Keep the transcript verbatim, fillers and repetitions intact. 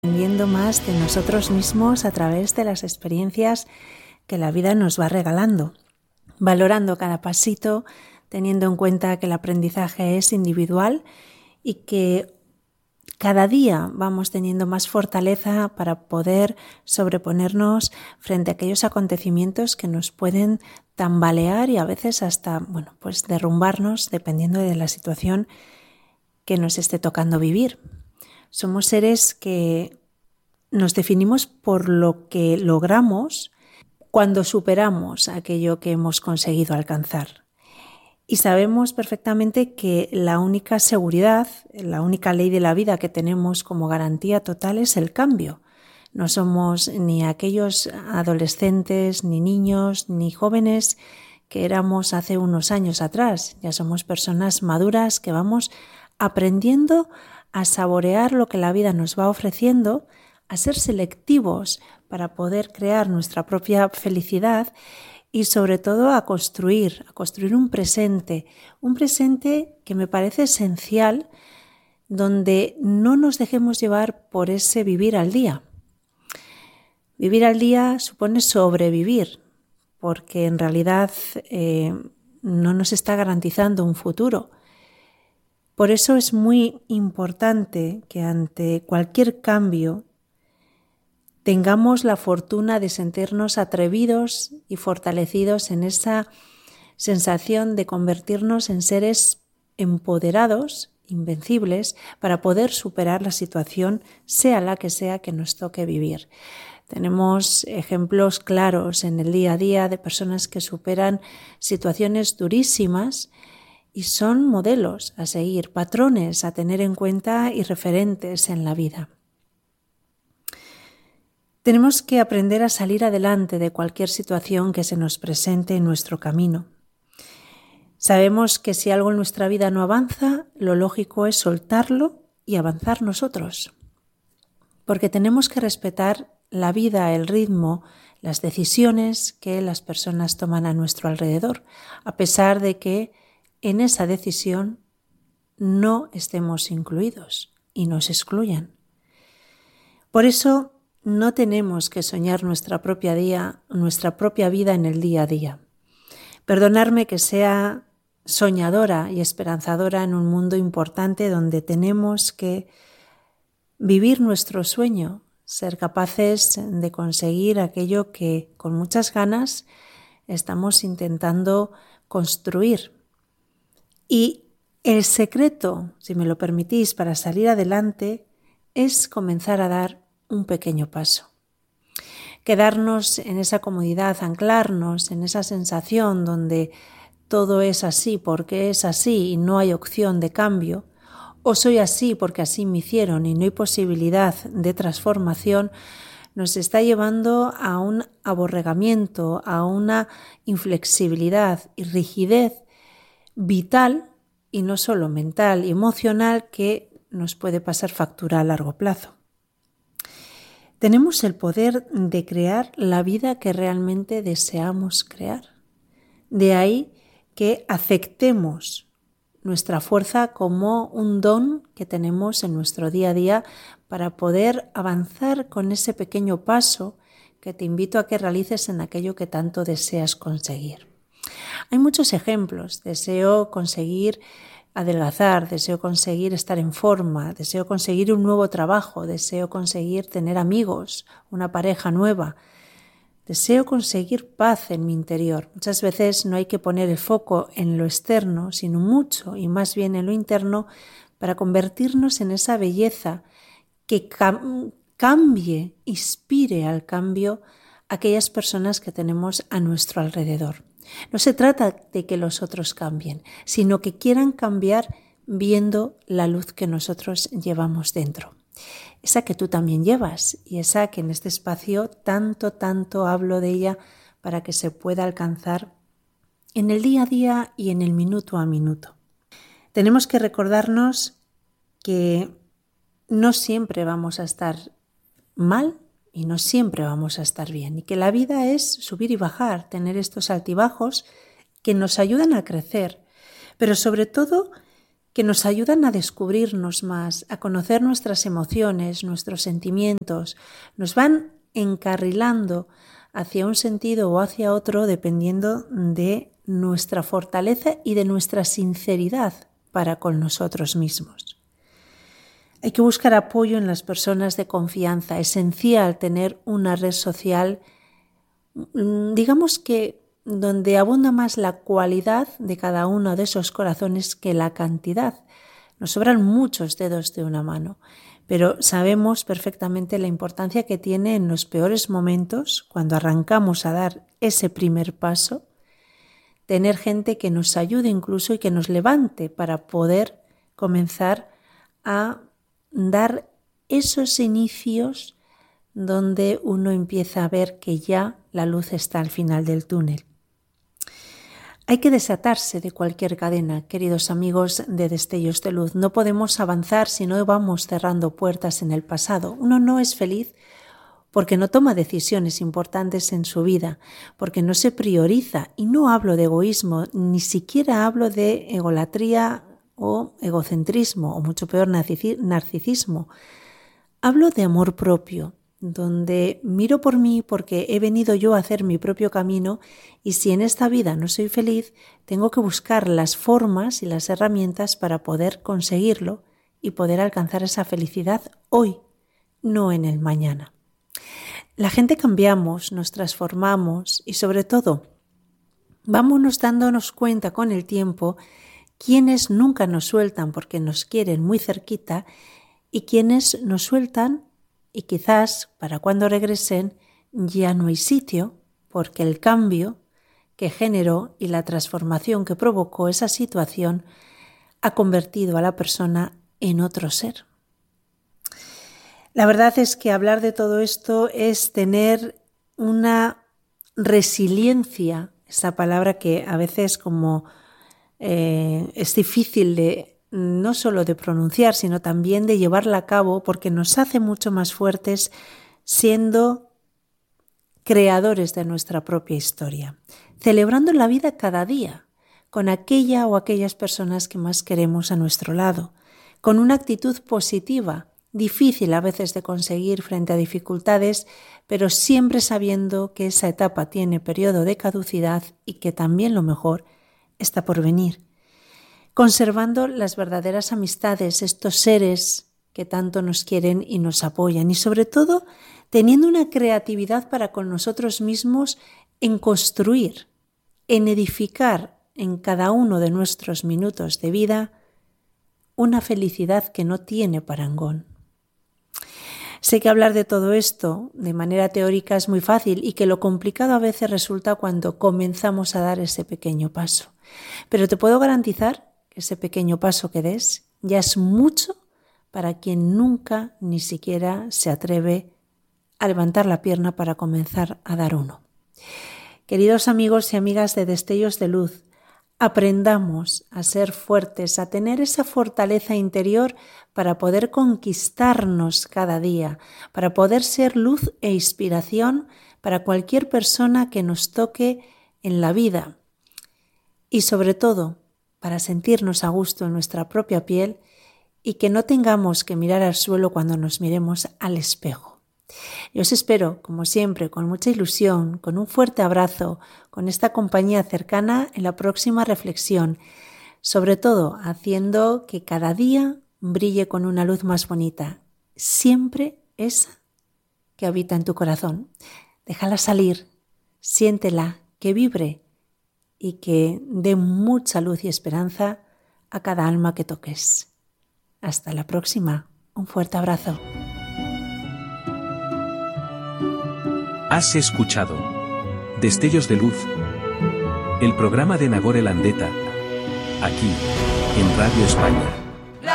aprendiendo más de nosotros mismos a través de las experiencias que la vida nos va regalando, valorando cada pasito, teniendo en cuenta que el aprendizaje es individual y que cada día vamos teniendo más fortaleza para poder sobreponernos frente a aquellos acontecimientos que nos pueden tambalear y a veces hasta, bueno, pues derrumbarnos dependiendo de la situación que nos esté tocando vivir. Somos seres que nos definimos por lo que logramos cuando superamos aquello que hemos conseguido alcanzar. Y sabemos perfectamente que la única seguridad, la única ley de la vida que tenemos como garantía total es el cambio. No somos ni aquellos adolescentes, ni niños, ni jóvenes que éramos hace unos años atrás. Ya somos personas maduras que vamos aprendiendo a saborear lo que la vida nos va ofreciendo, a ser selectivos para poder crear nuestra propia felicidad y sobre todo a construir, a construir un presente, un presente que me parece esencial, donde no nos dejemos llevar por ese vivir al día. Vivir al día supone sobrevivir, porque en realidad eh, no nos está garantizando un futuro. Por eso es muy importante que ante cualquier cambio tengamos la fortuna de sentirnos atrevidos y fortalecidos en esa sensación de convertirnos en seres empoderados, invencibles, para poder superar la situación, sea la que sea que nos toque vivir. Tenemos ejemplos claros en el día a día de personas que superan situaciones durísimas y son modelos a seguir, patrones a tener en cuenta y referentes en la vida. Tenemos que aprender a salir adelante de cualquier situación que se nos presente en nuestro camino. Sabemos que si algo en nuestra vida no avanza, lo lógico es soltarlo y avanzar nosotros. Porque tenemos que respetar la vida, el ritmo, las decisiones que las personas toman a nuestro alrededor, a pesar de que en esa decisión no estemos incluidos y nos excluyan. Por eso no tenemos que soñar nuestra propia día, nuestra propia vida en el día a día. Perdonarme que sea soñadora y esperanzadora en un mundo importante donde tenemos que vivir nuestro sueño, ser capaces de conseguir aquello que con muchas ganas estamos intentando construir. Y el secreto, si me lo permitís, para salir adelante es comenzar a dar un pequeño paso. Quedarnos en esa comodidad, anclarnos en esa sensación donde todo es así porque es así y no hay opción de cambio, o soy así porque así me hicieron y no hay posibilidad de transformación, nos está llevando a un aborregamiento, a una inflexibilidad y rigidez vital y no solo mental y emocional que nos puede pasar factura a largo plazo. Tenemos el poder de crear la vida que realmente deseamos crear. De ahí que aceptemos nuestra fuerza como un don que tenemos en nuestro día a día para poder avanzar con ese pequeño paso que te invito a que realices en aquello que tanto deseas conseguir. Hay muchos ejemplos. Deseo conseguir adelgazar, deseo conseguir estar en forma, deseo conseguir un nuevo trabajo, deseo conseguir tener amigos, una pareja nueva. Deseo conseguir paz en mi interior. Muchas veces no hay que poner el foco en lo externo, sino mucho y más bien en lo interno para convertirnos en esa belleza que cam- cambie, inspire al cambio a aquellas personas que tenemos a nuestro alrededor. No se trata de que los otros cambien, sino que quieran cambiar viendo la luz que nosotros llevamos dentro. Esa que tú también llevas y esa que en este espacio tanto, tanto hablo de ella para que se pueda alcanzar en el día a día y en el minuto a minuto. Tenemos que recordarnos que no siempre vamos a estar mal y no siempre vamos a estar bien y que la vida es subir y bajar, tener estos altibajos que nos ayudan a crecer, pero sobre todo que nos ayudan a descubrirnos más, a conocer nuestras emociones, nuestros sentimientos, nos van encarrilando hacia un sentido o hacia otro dependiendo de nuestra fortaleza y de nuestra sinceridad para con nosotros mismos. Hay que buscar apoyo en las personas de confianza, esencial tener una red social, digamos que donde abunda más la cualidad de cada uno de esos corazones que la cantidad. Nos sobran muchos dedos de una mano, pero sabemos perfectamente la importancia que tiene en los peores momentos, cuando arrancamos a dar ese primer paso, tener gente que nos ayude incluso y que nos levante para poder comenzar a dar esos inicios donde uno empieza a ver que ya la luz está al final del túnel. Hay que desatarse de cualquier cadena, queridos amigos de Destellos de Luz. No podemos avanzar si no vamos cerrando puertas en el pasado. Uno no es feliz porque no toma decisiones importantes en su vida, porque no se prioriza. Y no hablo de egoísmo, ni siquiera hablo de egolatría o egocentrismo, o mucho peor narcisismo. Hablo de amor propio, donde miro por mí porque he venido yo a hacer mi propio camino y si en esta vida no soy feliz, tengo que buscar las formas y las herramientas para poder conseguirlo y poder alcanzar esa felicidad hoy, no en el mañana. La gente cambiamos, nos transformamos y sobre todo, vámonos dándonos cuenta con el tiempo quienes nunca nos sueltan porque nos quieren muy cerquita y quienes nos sueltan y quizás para cuando regresen ya no hay sitio porque el cambio que generó y la transformación que provocó esa situación ha convertido a la persona en otro ser. La verdad es que hablar de todo esto es tener una resiliencia, esa palabra que a veces como eh, es difícil de no solo de pronunciar, sino también de llevarla a cabo porque nos hace mucho más fuertes siendo creadores de nuestra propia historia, celebrando la vida cada día con aquella o aquellas personas que más queremos a nuestro lado, con una actitud positiva, difícil a veces de conseguir frente a dificultades, pero siempre sabiendo que esa etapa tiene periodo de caducidad y que también lo mejor está por venir. Conservando las verdaderas amistades, estos seres que tanto nos quieren y nos apoyan y sobre todo teniendo una creatividad para con nosotros mismos en construir, en edificar en cada uno de nuestros minutos de vida una felicidad que no tiene parangón. Sé que hablar de todo esto de manera teórica es muy fácil y que lo complicado a veces resulta cuando comenzamos a dar ese pequeño paso, pero te puedo garantizar ese pequeño paso que des ya es mucho para quien nunca ni siquiera se atreve a levantar la pierna para comenzar a dar uno. Queridos amigos y amigas de Destellos de Luz, aprendamos a ser fuertes, a tener esa fortaleza interior para poder conquistarnos cada día, para poder ser luz e inspiración para cualquier persona que nos toque en la vida y sobre todo para sentirnos a gusto en nuestra propia piel y que no tengamos que mirar al suelo cuando nos miremos al espejo. Yo os espero, como siempre, con mucha ilusión, con un fuerte abrazo, con esta compañía cercana en la próxima reflexión, sobre todo haciendo que cada día brille con una luz más bonita, siempre esa que habita en tu corazón. Déjala salir, siéntela, que vibre y que dé mucha luz y esperanza a cada alma que toques. Hasta la próxima. Un fuerte abrazo. Has escuchado Destellos de Luz, el programa de Nagore Landeta, aquí, en Radio España.